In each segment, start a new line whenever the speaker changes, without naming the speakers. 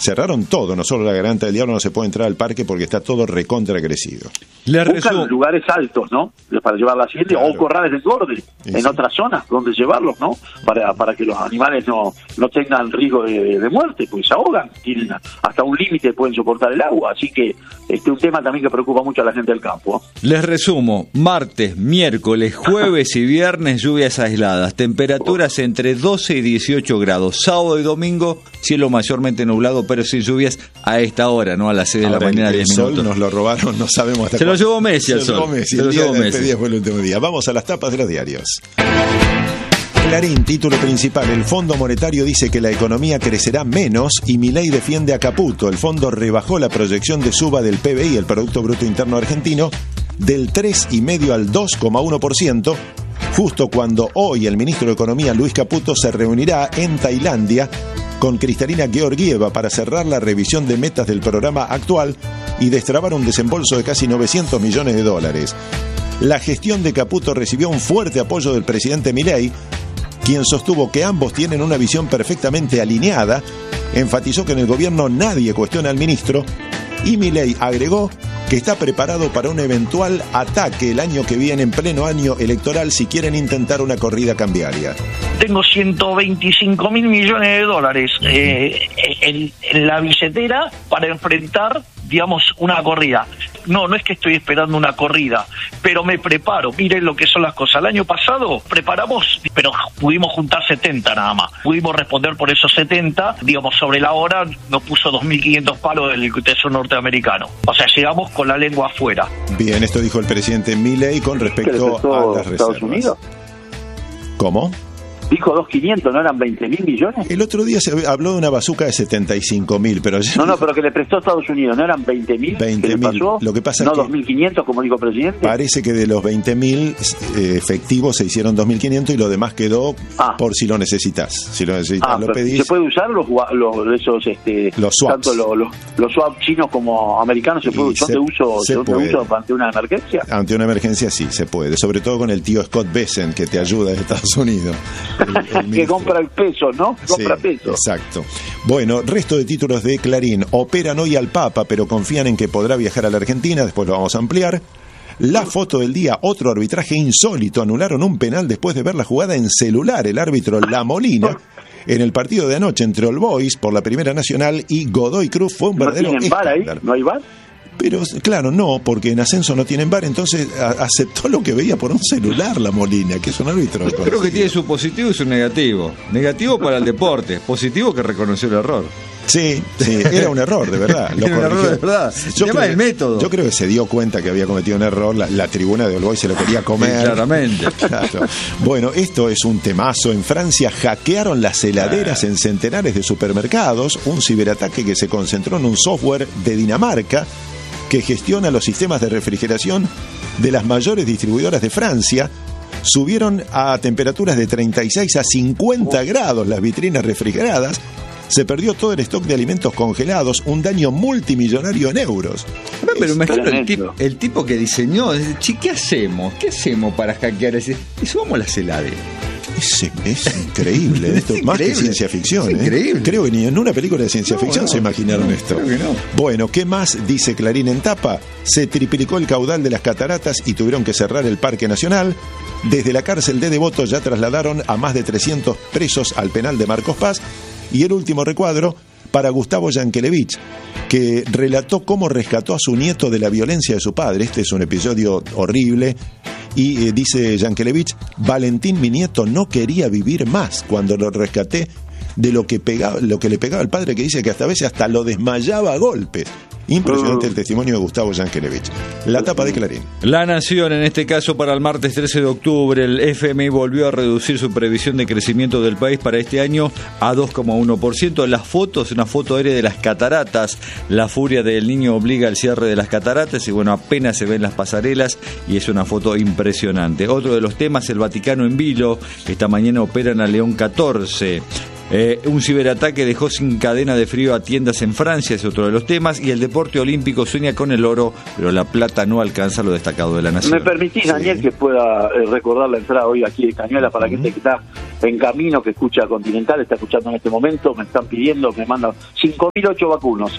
cerraron todo, no solo la Garganta del Diablo, no se puede entrar al parque porque está todo recontra crecido.
Buscan lugares altos, ¿no? Para llevar la hacienda, o corrales de engorde en otras zonas donde llevarlos, ¿no? Para que los animales no tengan riesgo de muerte, porque se ahogan, tienen hasta un límite, pueden soportar el agua, así que este es un tema también que preocupa mucho a la gente del campo.
Les resumo: martes, miércoles, jueves y viernes lluvias aisladas, temperaturas entre 12 y 18 grados, sábado y domingo cielo mayormente nublado pero sin lluvias a esta hora, ¿no? A las 6 de la mañana, 10 minutos.
El sol nos lo robaron, no sabemos hasta
cuándo. Se lo llevó Messi al sol.
El día de la despedida fue el último día. Vamos a las tapas de los diarios. Clarín, título principal: el Fondo Monetario dice que la economía crecerá menos y Milei defiende a Caputo. El fondo rebajó la proyección de suba del PBI, el Producto Bruto Interno Argentino, del 3,5 al 2,1%, justo cuando hoy el ministro de Economía, Luis Caputo, se reunirá en Tailandia con Kristalina Georgieva para cerrar la revisión de metas del programa actual y destrabar un desembolso de casi $900 millones. La gestión de Caputo recibió un fuerte apoyo del presidente Milei, quien sostuvo que ambos tienen una visión perfectamente alineada, enfatizó que en el gobierno nadie cuestiona al ministro y Milei agregó que está preparado para un eventual ataque el año que viene en pleno año electoral si quieren intentar una corrida cambiaria.
Tengo $125 mil millones en la billetera para enfrentar, digamos, una corrida. No es que estoy esperando una corrida, pero me preparo. Miren lo que son las cosas. El año pasado preparamos, pero pudimos juntar 70 nada más. Pudimos responder por esos 70, digamos, sobre la hora nos puso 2.500 palos del Tesoro norteamericano. O sea, llegamos con la lengua afuera.
Bien, esto dijo el presidente Milei con respecto a las reservas.
¿Estados Unidos?
¿Cómo?
Dijo 2.500, ¿no eran 20.000 millones?
El otro día se habló de una bazuca de 75.000, pero ayer...
No, pero que le prestó a Estados Unidos, ¿no eran 20.000?
20.000. Lo que pasa
no
es que
2.500, como dijo el presidente.
Parece que de los 20.000 efectivos se hicieron 2.500 y lo demás quedó por si lo necesitas. Si lo necesitas, lo pedís.
¿Se puede usar los
swaps?
Tanto los swaps chinos como americanos son de uso ante una emergencia?
Ante una emergencia sí, se puede. Sobre todo con el tío Scott Bessent, que te ayuda en Estados Unidos. El
que compra el peso, ¿no? Compra peso.
Exacto. Bueno, resto de títulos de Clarín. Operan hoy al Papa, pero confían en que podrá viajar a la Argentina. Después lo vamos a ampliar. La foto del día, otro arbitraje insólito. Anularon un penal después de ver la jugada en celular. El árbitro La Molina, en el partido de anoche entre All Boys por la Primera Nacional y Godoy Cruz, fue un verdadero escándalo.
¿No hay VAR?
Pero claro, no, porque en Ascenso no tienen VAR, entonces aceptó lo que veía por un celular La Molina, que es un árbitro.
Yo creo que tiene su positivo y su negativo. Negativo para el deporte, positivo que reconoció el error.
Sí, era un error, de verdad.
Era un error de verdad. El método.
Yo creo que se dio cuenta que había cometido un error. La tribuna de All Boys se lo quería comer.
Sí, claramente.
Claro. Bueno, esto es un temazo. En Francia hackearon las heladeras en centenares de supermercados. Un ciberataque que se concentró en un software de Dinamarca que gestiona los sistemas de refrigeración de las mayores distribuidoras de Francia. Subieron a temperaturas de 36 a 50 grados las vitrinas refrigeradas. Se perdió todo el stock de alimentos congelados, un daño multimillonario en euros.
Pero imagino el tipo que diseñó, ¿qué hacemos? ¿Qué hacemos para hackear ese? Y subamos las heladeras.
Es increíble esto, más que ciencia ficción.
Es increíble.
Creo que ni en una película de ciencia ficción se imaginaron esto.
Creo que no.
Bueno, ¿qué más dice Clarín en tapa? Se triplicó el caudal de las cataratas y tuvieron que cerrar el Parque Nacional. Desde la cárcel de Devoto ya trasladaron a más de 300 presos al penal de Marcos Paz. Y el último recuadro para Gustavo Yankelevich, que relató cómo rescató a su nieto de la violencia de su padre. Este es un episodio horrible. Y dice Yankelevich: Valentín, mi nieto, no quería vivir más cuando lo rescaté de lo que le pegaba al padre, que dice que hasta a veces hasta lo desmayaba a golpes. Impresionante el testimonio de Gustavo Yankelevich. La tapa de Clarín.
La Nación, en este caso para el martes 13 de octubre, el FMI volvió a reducir su previsión de crecimiento del país para este año a 2,1%. Las fotos, una foto aérea de las cataratas. La furia del Niño obliga al cierre de las cataratas y bueno, apenas se ven las pasarelas y es una foto impresionante. Otro de los temas, el Vaticano en vilo. Esta mañana operan a León XIV. Un ciberataque dejó sin cadena de frío a tiendas en Francia, es otro de los temas, y el deporte olímpico sueña con el oro, pero la plata no alcanza lo destacado de la nación.
¿Me permitís, Daniel, que pueda recordar la entrada hoy aquí de Cañuelas para que gente que está
en camino que escucha Continental, está escuchando en este momento, me están pidiendo, me mandan 5.008 vacunos,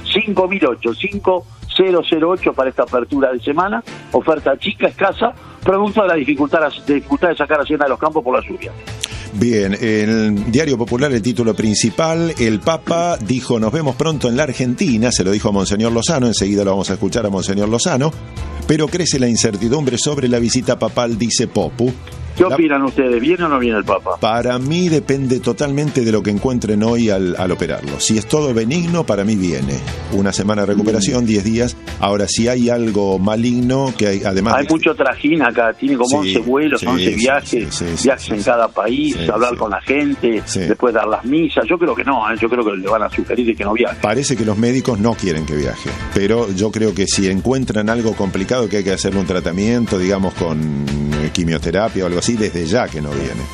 5.008 para esta apertura de semana, oferta chica, escasa, producto de la dificultad de sacar a Hacienda de los Campos por la lluvia.
Bien, el Diario Popular, el título principal, el Papa dijo: nos vemos pronto en la Argentina, se lo dijo a Monseñor Lozano, enseguida lo vamos a escuchar a Monseñor Lozano, pero crece la incertidumbre sobre la visita papal, dice Popu.
¿Qué opinan ustedes? ¿Viene o no viene el Papa?
Para mí depende totalmente de lo que encuentren hoy al operarlo. Si es todo benigno, para mí viene. Una semana de recuperación, 10 días. Ahora, si hay algo maligno, que hay, además...
Hay mucho trajín acá, tiene como 11 vuelos, 11 viajes, viajes en cada país, hablar con la gente, después dar las misas. Yo creo que no, yo creo que le van a sugerir que no viaje.
Parece que los médicos no quieren que viaje, pero yo creo que si encuentran algo complicado, que hay que hacerle un tratamiento, digamos, con quimioterapia o algo así, desde ya que no viene.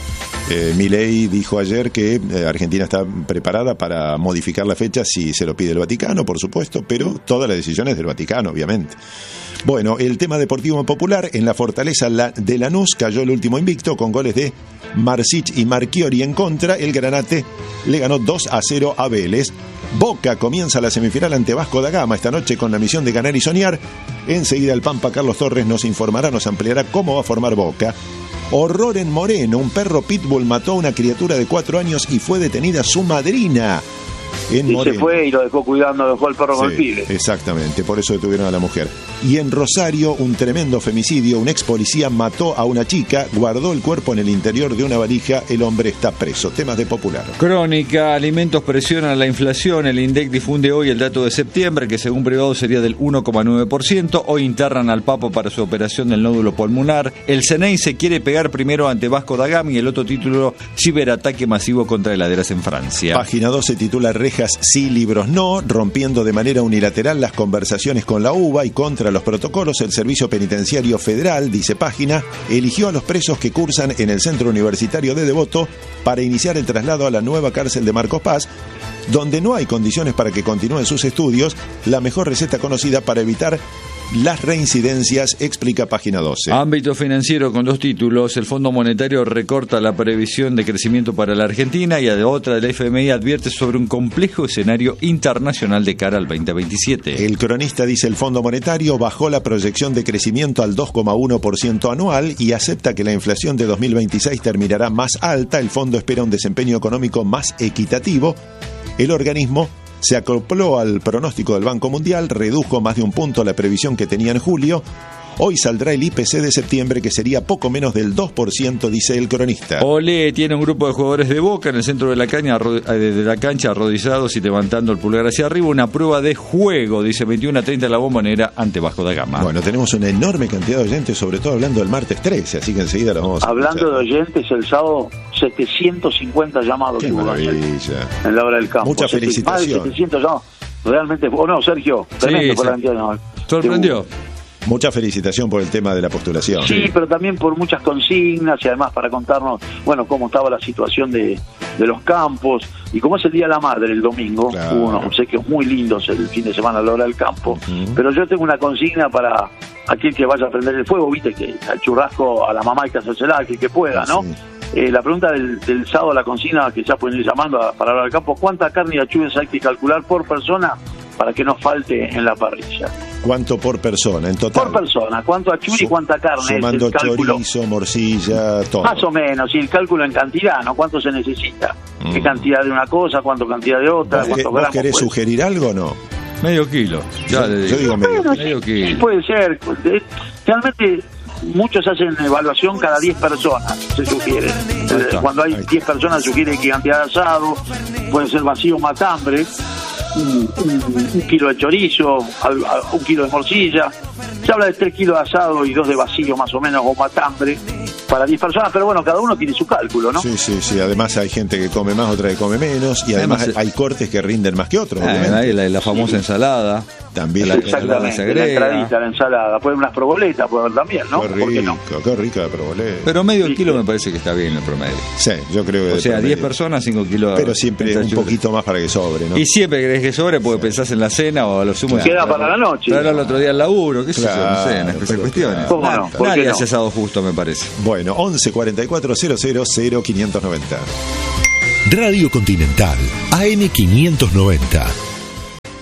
Milei dijo ayer que Argentina está preparada para modificar la fecha si se lo pide el Vaticano, por supuesto, pero todas las decisiones del Vaticano, obviamente. Bueno, el tema deportivo popular, en la fortaleza de Lanús cayó el último invicto con goles de Marsic y Marchiori en contra. El Granate le ganó 2-0 a Vélez. Boca comienza la semifinal ante Vasco da Gama esta noche con la misión de ganar y soñar. Enseguida el Pampa Carlos Torres nos informará, nos ampliará cómo va a formar Boca. Horror en Moreno, un perro pitbull mató a una criatura de 4 años y fue detenida su madrina.
Y se fue y lo dejó cuidando, dejó al perro con el pibe.
Exactamente, por eso detuvieron a la mujer. Y en Rosario, un tremendo femicidio, un ex policía mató a una chica, guardó el cuerpo en el interior de una valija, el hombre está preso. Temas de Popular.
Crónica, alimentos presionan la inflación, el INDEC difunde hoy el dato de septiembre, que según privado sería del 1,9%, hoy internan al Papa para su operación del nódulo pulmonar, el CNI se quiere pegar primero ante Vasco da Gama y el otro título, ciberataque masivo contra heladeras en Francia.
Página 12 titula Rejas sí, libros no, rompiendo de manera unilateral las conversaciones con la UBA y contra los protocolos. El Servicio Penitenciario Federal, dice Página, eligió a los presos que cursan en el Centro Universitario de Devoto para iniciar el traslado a la nueva cárcel de Marcos Paz, donde no hay condiciones para que continúen sus estudios, la mejor receta conocida para evitar las reincidencias, explica Página 12.
Ámbito financiero con 2 títulos. El Fondo Monetario recorta la previsión de crecimiento para la Argentina y a otra del FMI advierte sobre un complejo escenario internacional de cara al 2027.
El Cronista dice: el Fondo Monetario bajó la proyección de crecimiento al 2,1% anual y acepta que la inflación de 2026 terminará más alta. El fondo espera un desempeño económico más equitativo. El organismo se acopló al pronóstico del Banco Mundial, redujo más de un punto la previsión que tenía en julio. Hoy saldrá el IPC de septiembre, que sería poco menos del 2%, dice el Cronista.
Olé tiene un grupo de jugadores de Boca en el centro de la cancha, arrodillados y levantando el pulgar hacia arriba. Una prueba de juego, dice 21:30 la Bombonera ante Vasco da Gama.
Bueno, tenemos una enorme cantidad de oyentes, sobre todo hablando del martes 13, así que enseguida lo vamos a
Hablando
escuchar.
de oyentes, el sábado 750 llamados.
Qué maravilla.
En la hora del campo.
Muchas felicitaciones.
Más de 700 llamados. Realmente, o no, Sergio, tremendo por la cantidad de llamados.
Sorprendió.
Mucha felicitación por el tema de la postulación.
Sí, pero también por muchas consignas y además para contarnos, bueno, cómo estaba la situación de los campos y cómo es el Día de la Madre el domingo.
Claro.
Hubo unos obsequios muy lindos el fin de semana a la hora del campo. Pero yo tengo una consigna para aquel que vaya a prender el fuego, viste, que al churrasco a la mamá hay que hacérsela, aquel que pueda, ¿no? Sí. La pregunta del sábado, la consigna que ya pueden ir llamando para la hora del campo: ¿cuánta carne y achuras hay que calcular por persona para que no falte en la parrilla?
¿Cuánto por persona en total?
Por persona, ¿cuánto achuri y cuánta carne?
Sumando
es el cálculo.
chorizo, morcilla, todo.
Más o menos, y el cálculo en cantidad, ¿no? ¿Cuánto se necesita? ¿Qué cantidad de una cosa, cuánto cantidad de otra?
¿Vos querés sugerir algo o no?
Medio kilo.
Yo digo
medio kilo. Sí, puede ser. Realmente muchos hacen evaluación cada 10 personas, se sugiere. Cuando hay 10 personas sugiere qué cantidad de asado, puede ser vacío, matambre, un kilo de chorizo, un kilo de morcilla. Se habla de 3 kilos de asado y 2 de vacío más o menos, o matambre, para 10 personas, pero bueno, cada uno tiene su cálculo, ¿no?
Sí, además hay gente que come más, otra que come menos, y además hay cortes que rinden más que otros, obviamente.
La famosa ensalada.
También.
Exactamente, la entradita, la ensalada. Puede unas proboletas, puede haber también, ¿no?
¿Por qué no? Qué rica la proboleta.
Pero medio kilo me parece que está bien el promedio.
Sí, yo creo que.
O sea, 10 personas, 5 kilos.
Pero siempre un poquito más para que sobre, ¿no?
Y siempre querés que sobre porque pensás en la cena o a lo sumo.
Queda para la noche.
Traerlo al otro día al laburo, qué sé yo, no sé, en especial cuestiones. Nadie hace asado justo, me parece.
Bueno, 11 44 000 590.
Radio Continental, AM 590.